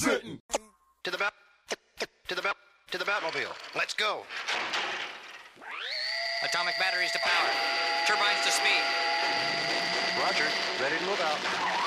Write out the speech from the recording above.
To the bat, to the bat, to the Batmobile. Let's go. Atomic batteries to power. Turbines to speed. Roger. Ready to move out.